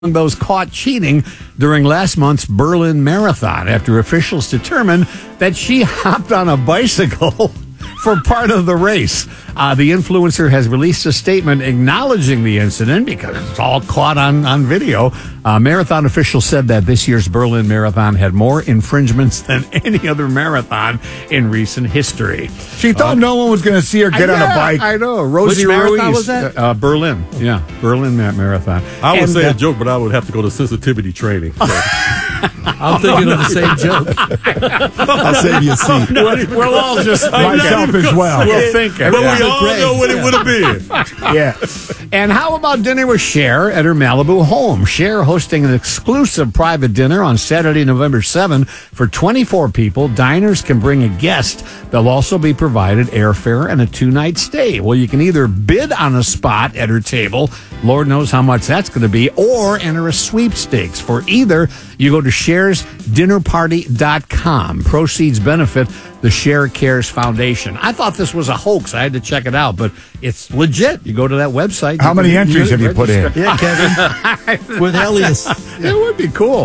those caught cheating during last month's Berlin Marathon after officials determined that she hopped on a bicycle for part of the race. The influencer has released a statement acknowledging the incident because it's all caught on video. Marathon officials said that this year's Berlin Marathon had more infringements than any other marathon in recent history. She thought no one was going to see her get on a bike. I know. Rosie Which marathon Ruiz, was that? Berlin. Yeah, Berlin Marathon. I would say a joke, but I would have to go to sensitivity training. So. I'm thinking of the same joke. I'll save you a seat. We'll all just Myself as well. We'll think it. But we all know what it would have been. Yeah. And how about dinner with Cher at her Malibu home? Cher hosting an exclusive private dinner on Saturday, November 7 for 24 people. Diners can bring a guest. They'll also be provided airfare and a 2-night stay. Well, you can either bid on a spot at her table, Lord knows how much that's going to be, or enter a sweepstakes. For either, you go to sharesdinnerparty.com. Proceeds benefit the Cher Cares Foundation. I thought this was a hoax. I had to check it out, but it's legit. You go to that website. How many entries have you put in? Yeah, Kevin. With Elias. It would be cool.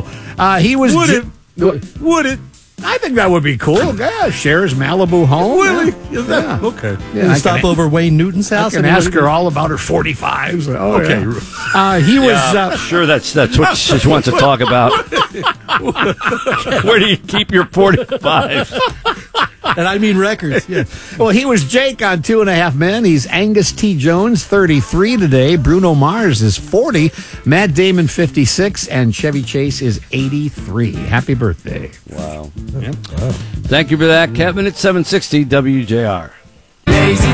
Would it? I think that would be cool. Yeah, Cher's Malibu home. Really? Yeah. Is that okay? Yeah, We stop over Wayne Newton's I house. can ask her all about her 45s. Oh, Okay. yeah. He was... Sure, that's what she wants to talk about. Where do you keep your 45s? And I mean records. Yeah. Well, he was Jake on 2.5 Men. He's Angus T. Jones, 33 today. Bruno Mars is 40. Matt Damon, 56. And Chevy Chase is 83. Happy birthday. Wow. Thank you for that, Kevin. It's 760 WJR. Lazy